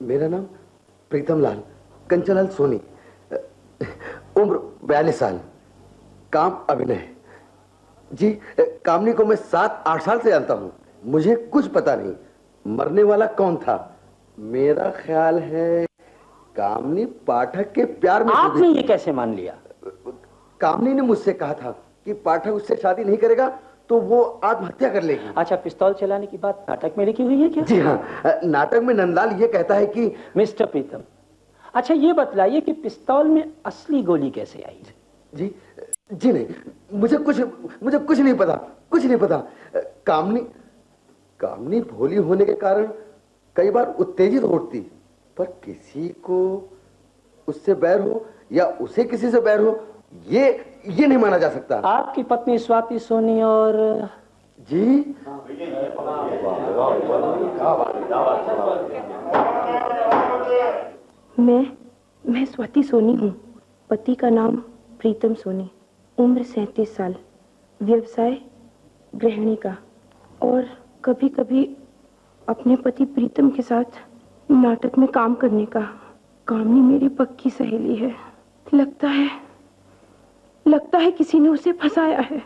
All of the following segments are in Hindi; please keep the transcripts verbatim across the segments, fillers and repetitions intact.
मेरा नाम प्रीतम लाल कंचनलाल सोनी, उम्र बयालीस साल, काम अभिनय। जी, कामनी को मैं सात आठ साल से जानता हूँ। मुझे कुछ पता नहीं मरने वाला कौन था। मेरा ख्याल है कामनी पाठक के प्यार में। आपने ये कैसे मान लिया? कामनी ने मुझसे कहा था कि पाठक उससे शादी नहीं करेगा तो वो आत्महत्या कर लेगी। अच्छा, पिस्तौल चलाने की बात नाटक में लिखी हुई है क्या? जी हाँ, नाटक में नंदलाल ये कहता है कि मिस्टर प्रीतम, अच्छा ये बतलाइए कि पिस्तौल में असली गोली कैसे आई? जी जी नहीं, मुझे कुछ मुझे कुछ नहीं पता, कुछ नहीं पता। कामनी कामनी भोली होने के कारण कई बार उत्तेजित होती, पर किसी को उससे बैर हो या उसे किसी से बैर हो, ये ये नहीं माना जा सकता। आपकी पत्नी स्वाति सोनी और जी मैं मैं स्वाति सोनी हूँ। पति का नाम प्रीतम सोनी, उम्र सैंतीस साल, व्यवसाय गृहिणी का, और कभी कभी अपने पति प्रीतम के साथ नाटक में काम करने का। कामनी मेरी पक्की सहेली है। लगता है लगता है किसी ने उसे फंसाया है।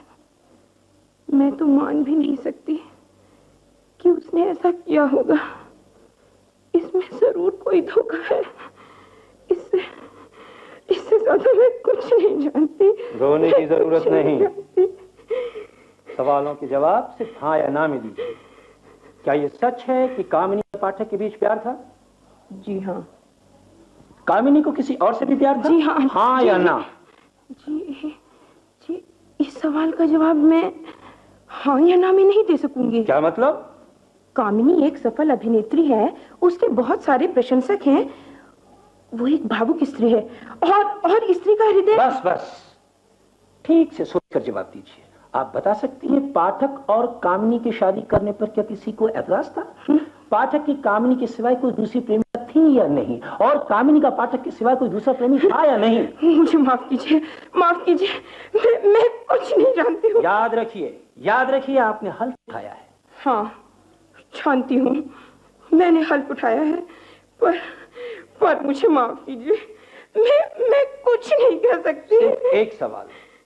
मैं तो मान भी नहीं सकती कि उसने ऐसा किया होगा। इसमें जरूर कोई धोखा है। इससे इससे ज्यादा मैं कुछ नहीं जानती। रोने की जरूरत नहीं, सवालों के जवाब सिर्फ हाँ या ना में दीजिए। क्या ये सच है कि कामिनी और पाठक के बीच प्यार था? जी हाँ। कामिनी को किसी और से भी प्यार था? जी हाँ। हाँ या ना? जी जी, इस सवाल का जवाब मैं हाँ या ना में नहीं दे सकूंगी। क्या मतलब? कामिनी एक सफल अभिनेत्री है, उसके बहुत सारे प्रशंसक हैं, वो एक भावुक स्त्री है, और और स्त्री का हृदय। बस बस, ठीक से सोचकर जवाब दीजिए। आप बता सकती हैं पाठक और कामिनी की शादी करने पर क्या किसी को ऐतराज था? पाठक की कामिनी के सिवाय कोई दूसरी प्रेमिका थी या नहीं, और कामिनी का पाठक के सिवाय कोई दूसरा प्रेमी था या नहीं? मुझे माफ कीजिए, माफ कीजिए, मैं, मैं कुछ नहीं जानती हूँ। याद रखिए, याद रखिए, आपने हल्फ उठाया है। हाँ, जानती हूँ, मैंने हल्फ उठाया है, पर पर मुझे माफ कीजिए, मैं मैं कुछ नहीं कह सकती। एक सवाल,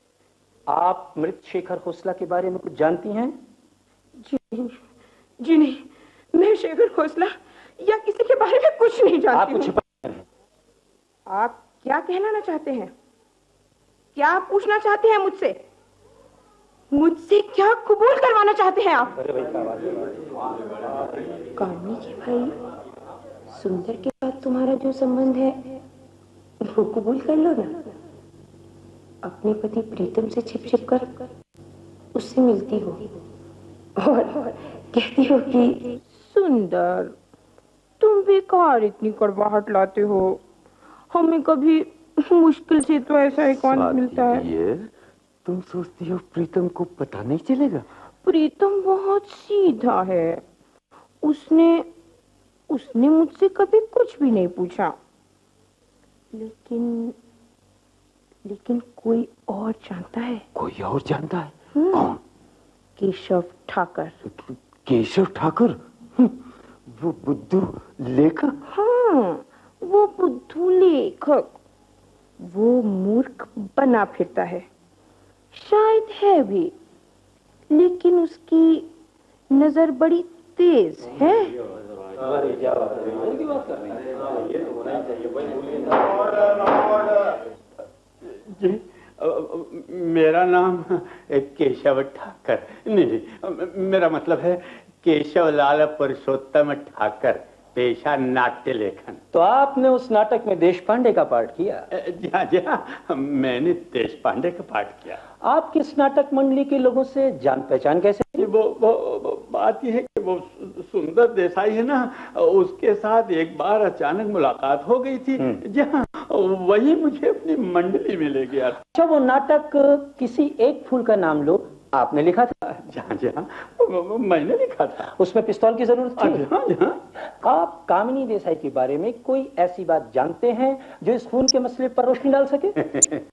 आप मृत शेखर खोसला के बारे में कुछ जानती हैं? जी नहीं, जी नहीं, मैं शेखर खोसला या किसी के बारे में कुछ नहीं जानती। आप कुछ छिपा हैं। आप क्या कहना चाहते हैं? क्या पूछना चाहते हैं मुझसे? मुझसे क्या कबूल करवाना चाहते हैं आप? कामनी के भाई सुंदर के साथ तुम्हारा जो संबंध है वो कबूल कर लो ना। अपने पति प्रीतम से छिप छिप कर उससे मिलती हो और कहती हो कि सुंदर, तुम बेकार इतनी कड़वाहट लाते हो, हमें कभी मुश्किल से तो ऐसा एकांत मिलता है। ये तुम सोचती हो प्रीतम को पता नहीं चलेगा? प्रीतम बहुत सीधा है। उसने उसने मुझसे कभी कुछ भी नहीं पूछा, लेकिन लेकिन कोई और जानता है। कोई और जानता है? कौन? केशव ठाकर। केशव ठाकर? वो बुद्धू लेखक? हाँ, वो बुद्धू लेखक। वो मूर्ख बना फिरता है, शायद है भी, लेकिन उसकी नजर बड़ी तेज है। जी, मेरा नाम केशव ठाकर नहीं नहीं मेरा मतलब है केशव लाल पुरुषोत्तम ठाकर, पेशा नाट्य लेखन। तो आपने उस नाटक में देश पांडे का पाठ किया? जी हाँ जी हाँ, मैंने देश पांडे का पाठ किया। आपकी इस नाटक मंडली के लोगों से जान पहचान कैसे? वो, वो, वो बात यह है कि वो सुंदर देसाई है ना, उसके साथ एक बार अचानक मुलाकात हो गई थी। जी हाँ, वही मुझे अपनी मंडली में ले गया। अच्छा, वो नाटक किसी एक फूल का नाम लो आपने लिखा था? जहाँ जहाँ मैंने लिखा था। उसमें पिस्तौल की जरूरत थी? हाँ जहाँ। आप कामिनी देसाई के बारे में कोई ऐसी बात जानते हैं जो इस खून के मसले पर रोशनी डाल सके?